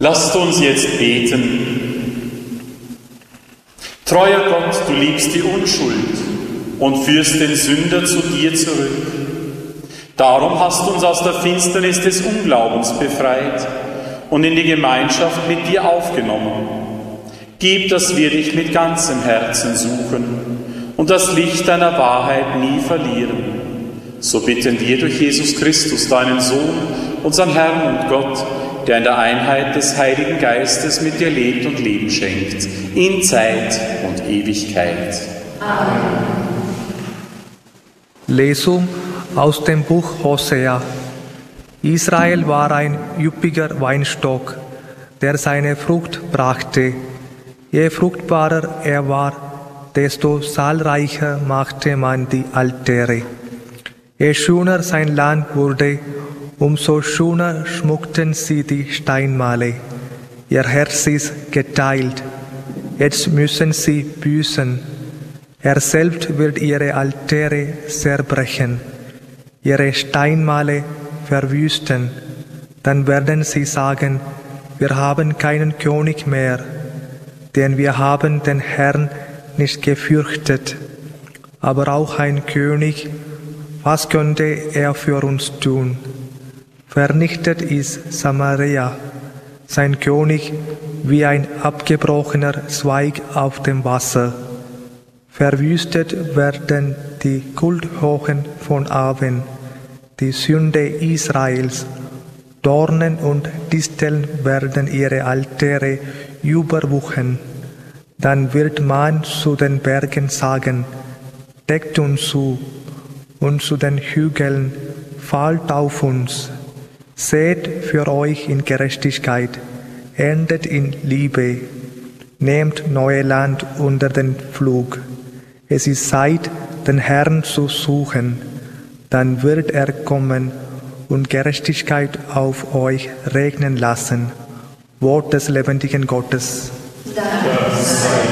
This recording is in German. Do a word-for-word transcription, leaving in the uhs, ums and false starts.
Lasst uns jetzt beten. Treuer Gott, du liebst die Unschuld und führst den Sünder zu dir zurück. Darum hast du uns aus der Finsternis des Unglaubens befreit und in die Gemeinschaft mit dir aufgenommen. Gib, dass wir dich mit ganzem Herzen suchen und das Licht deiner Wahrheit nie verlieren. So bitten wir durch Jesus Christus, deinen Sohn, unseren Herrn und Gott, der in der Einheit des Heiligen Geistes mit dir lebt und Leben schenkt, in Zeit und Ewigkeit. Amen. Lesung aus dem Buch Hosea. Israel war ein üppiger Weinstock, der seine Frucht brachte. Je fruchtbarer er war, desto zahlreicher machte man die Altäre. Je schöner sein Land wurde, umso schöner schmuckten sie die Steinmale. Ihr Herz ist geteilt, jetzt müssen sie büßen. Er selbst wird ihre Altäre zerbrechen, ihre Steinmale verwüsten. Dann werden sie sagen, wir haben keinen König mehr, denn wir haben den Herrn nicht gefürchtet. Aber auch ein König, was könnte er für uns tun? Vernichtet ist Samaria, sein König wie ein abgebrochener Zweig auf dem Wasser. Verwüstet werden die Kulthochen von Aven, die Sünde Israels. Dornen und Disteln werden ihre Altäre überwuchern. Dann wird man zu den Bergen sagen, deckt uns zu, und zu den Hügeln, fallt auf uns. Seht für euch in Gerechtigkeit, erntet in Liebe, nehmt neue Land unter den Pflug. Es ist Zeit, den Herrn zu suchen, dann wird er kommen und Gerechtigkeit auf euch regnen lassen. Wort des lebendigen Gottes. Dank sei